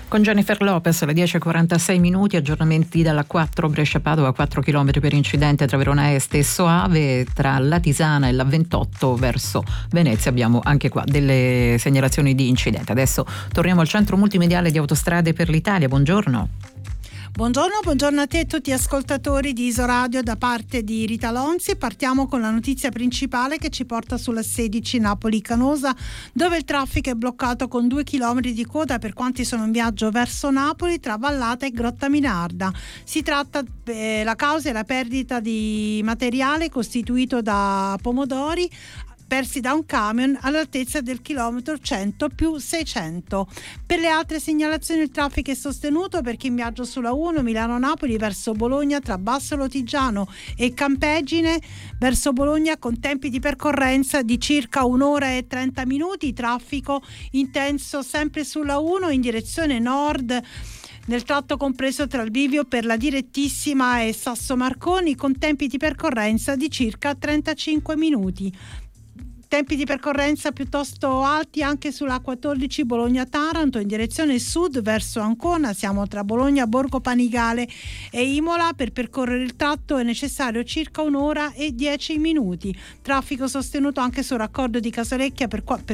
Con Jennifer Lopez alle 10:46 minuti, aggiornamenti dalla 4 Brescia-Padova, 4 km per incidente tra Verona Est e Soave, tra Latisana e la 28 verso Venezia abbiamo anche qua delle segnalazioni di incidente. Adesso torniamo al centro multimediale di Autostrade per l'Italia. Buongiorno. Buongiorno a te e tutti gli ascoltatori di Isoradio da parte di Rita Lonzi. Partiamo con la notizia principale che ci porta sulla 16 Napoli-Canosa, dove il traffico è bloccato con 2 chilometri di coda per quanti sono in viaggio verso Napoli tra Vallata e Grottaminarda. Si tratta, la causa è la perdita di materiale costituito da pomodori persi da un camion all'altezza del chilometro 100 più 600. Per le altre segnalazioni il traffico è sostenuto per chi in viaggio sulla 1 Milano-Napoli verso Bologna tra Basso Lodigiano e Campegine verso Bologna con tempi di percorrenza di circa 1 ora e 30 minuti. Traffico intenso sempre sulla 1 in direzione nord nel tratto compreso tra il bivio per la direttissima e Sasso Marconi con tempi di percorrenza di circa 35 minuti. Tempi di percorrenza piuttosto alti anche sulla 14 Bologna-Taranto in direzione sud verso Ancona. Siamo tra Bologna, Borgo Panigale e Imola. Per percorrere il tratto è necessario circa 1 ora e 10 minuti. Traffico sostenuto anche sul raccordo di Casalecchio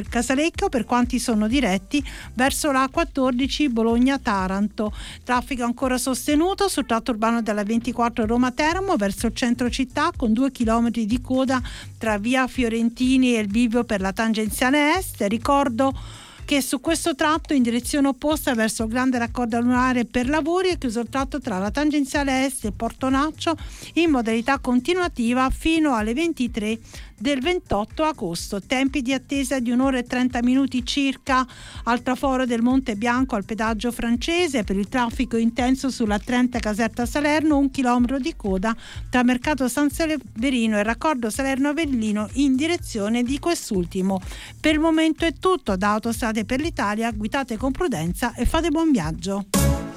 per quanti sono diretti verso la 14 Bologna-Taranto. Traffico ancora sostenuto sul tratto urbano della 24 Roma-Teramo verso il centro città con 2 chilometri di coda tra via Fiorentini e il bivio per la tangenziale est. Ricordo che su questo tratto in direzione opposta verso il grande raccordo lunare per lavori è chiuso il tratto tra la tangenziale est e Portonaccio in modalità continuativa fino alle 23 del 28 agosto. Tempi di attesa di 1 ora e 30 minuti circa al traforo del Monte Bianco al pedaggio francese. Per il traffico intenso sulla 30 Caserta Salerno 1 chilometro di coda tra Mercato San Severino e raccordo Salerno-Avellino in direzione di quest'ultimo. Per il momento è tutto da Autostrade per l'Italia, guidate con prudenza e fate buon viaggio.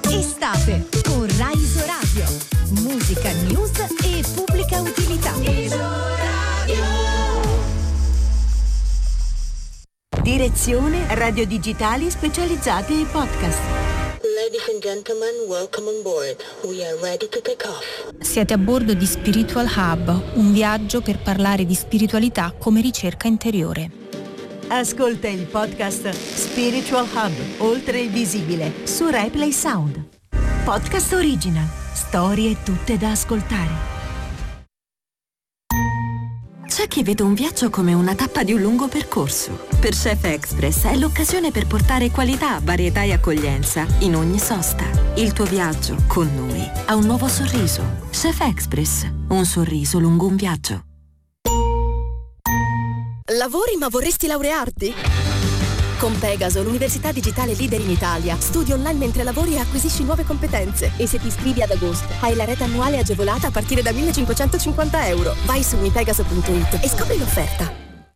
Estate con Rai Isoradio, musica, news e pubblica utilità. Direzione radio digitali specializzate e podcast. Ladies and gentlemen, welcome on board. We are ready to take off. Siete a bordo di Spiritual Hub, un viaggio per parlare di spiritualità come ricerca interiore. Ascolta il podcast Spiritual Hub, oltre il visibile, su Replay Sound. Podcast original, storie tutte da ascoltare. C'è chi vede un viaggio come una tappa di un lungo percorso. Per Chef Express è l'occasione per portare qualità, varietà e accoglienza in ogni sosta. Il tuo viaggio, con noi, ha un nuovo sorriso. Chef Express, un sorriso lungo un viaggio. Lavori ma vorresti laurearti? Con Pegaso, l'università digitale leader in Italia, studi online mentre lavori e acquisisci nuove competenze. E se ti iscrivi ad agosto, hai la rete annuale agevolata a partire da €1.550. Vai su mipegaso.it e scopri l'offerta.